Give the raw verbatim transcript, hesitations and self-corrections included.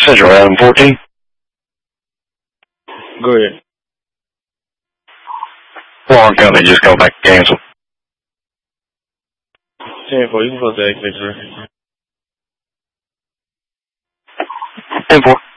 Central Adam fourteen. Go ahead. Warren Company just called back to cancel. ten four, you can close the exit, sir. ten four.